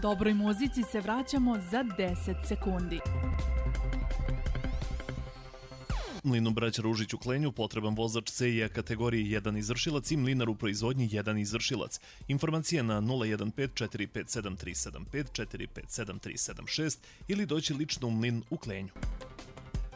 Dobroj muzici se vraćamo za 10 sekundi. Mlinu Braća Ružić u Klenju potreban vozač CIA kategorije 1 izvršilac i mlinar u proizvodnji 1 izvršilac. Informacije na 015 457 375 457 376 ili doći lično u mlin u Klenju.